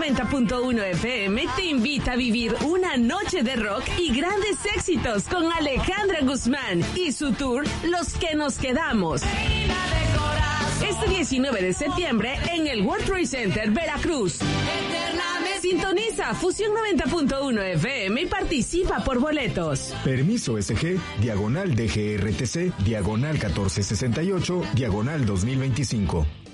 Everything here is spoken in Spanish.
90.1 FM te invita a vivir una noche de rock y grandes éxitos con Alejandra Guzmán y su tour Los que nos quedamos. Este 19 de septiembre en el World Trade Center, Veracruz. Sintoniza Fusión 90.1 FM y participa por boletos. Permiso SG, diagonal DGRTC, diagonal 1468, diagonal 2025.